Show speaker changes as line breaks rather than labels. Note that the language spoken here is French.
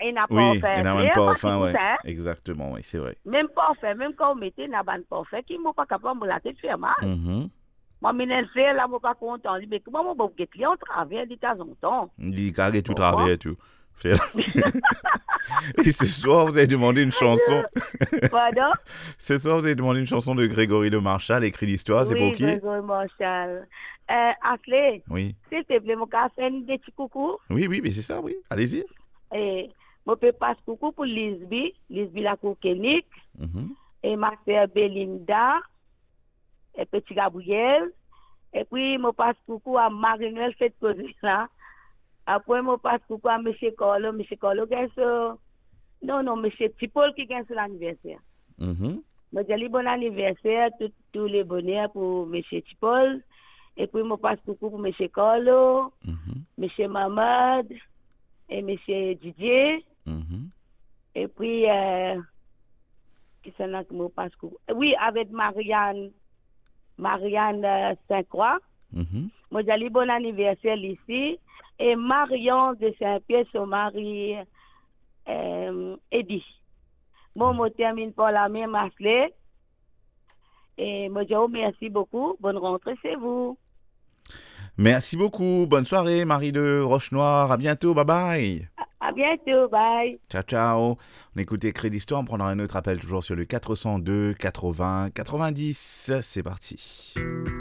et n'a pas
Oui,
fait
et n'a même
clair,
pas
parce que
faim,
tout
ouais.
ça,
Exactement, oui, c'est vrai.
même pas fait, même quand on mettait n'a pas fait, qui m'ont pas capable de la tête faire mal.
Mhm.
Moi, je fait là, moi pas content. Mais comment mon bon client travaille de temps en temps?
Il dit carré tout
Pourquoi?
travail et tout. Et ce soir, vous avez demandé une chanson.
Pardon?
Ce soir, vous avez demandé une chanson de Grégory Le Marchal, écrit l'histoire, c'est pour
Oui,
qui?
Grégory Marshall. Ashley,
Oui.
s'il te plaît, mon café, un petit coucou.
Oui, oui, mais c'est ça, oui. Allez-y.
Et mon peux passer coucou pour Lisby la Coquenique,
Mhm.
et ma sœur Belinda, et petit Gabriel. Et puis, je passe coucou à Marie-Noël fait causer là. Après, je passe coucou à M. Colo. M. Colo, non, M. Tipol qui gagne sur l'anniversaire.
Mhm.
Je dis bon anniversaire, tous les bonheurs pour M. Tipol. Et puis, je passe coucou pour M. Colo,
Mhm.
M. Mamad et M. Didier.
Mhm.
Et puis, qui s'en a que je passe coucou? Oui, avec Marianne Saint-Croix.
Mhm.
Moi, j'ai bon anniversaire ici. Et Marion de Saint-Pierre, son mari, Eddie. Moi, je termine par la même Ashley. Et moi, je vous remercie beaucoup. Bonne rentrée, c'est vous.
Merci beaucoup. Bonne soirée, Marie de Roche-Noire. À bientôt. Bye bye.
À bientôt. Bye.
Ciao, ciao. On écoute Crédit Histoire. On prendra un autre appel toujours sur le 402 80 90. C'est parti.